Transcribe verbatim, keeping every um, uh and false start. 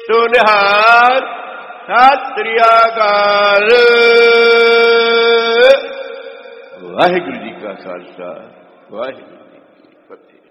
ਸੋ ਨਿਹਾਲ। ਸਤਿ ਸ੍ਰੀ ਅਕਾਲ। ਵਾਹਿਗੁਰੂ ਜੀ ਕਾ ਖਾਲਸਾ, ਵਾਹਿਗੁਰੂ ਜੀ ਕੀ ਫਤਿਹ।